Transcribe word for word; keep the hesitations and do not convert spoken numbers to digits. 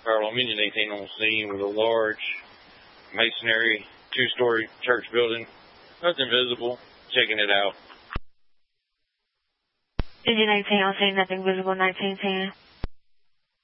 Fire Alarm Engine eighteen on scene with a large masonry two-story church building. Nothing visible. Checking it out. Engine eighteen on scene, nothing visible, nineteen ten.